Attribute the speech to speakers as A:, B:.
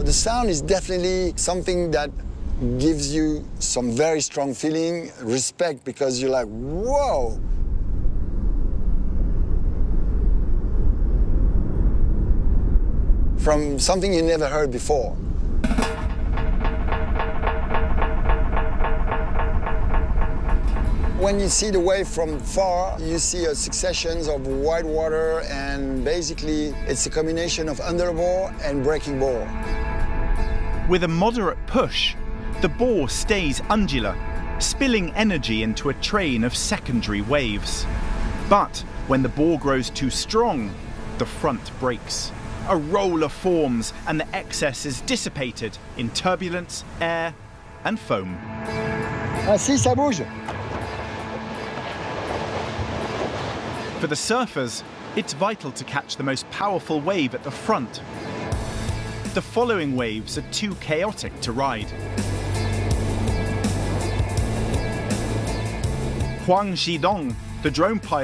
A: The sound is definitely something that gives you some very strong feeling, respect, because you're like, whoa. From something you never heard before. When you see the wave from far, you see a succession of white water, and basically it's a combination of underbore and breaking bore.
B: With a moderate push, the bore stays undular, spilling energy into a train of secondary waves. But when the bore grows too strong, the front breaks. A roller forms and the excess is dissipated in turbulence, air and foam.
A: Ah si, ça bouge.
B: For the surfers, it's vital to catch the most powerful wave at the front. The following waves are too chaotic to ride. Huang Zhidong, the drone pilot,